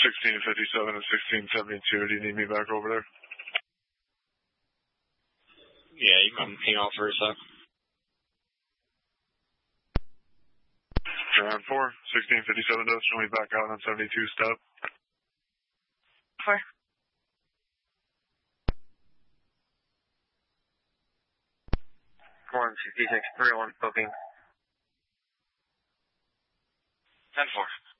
1657 and 1672. Do you need me back over there? Yeah, you can hang out for a sec. Round 4, 1657 does. Show me back out on 72 step. 4. One 66 301 booking. 10-4.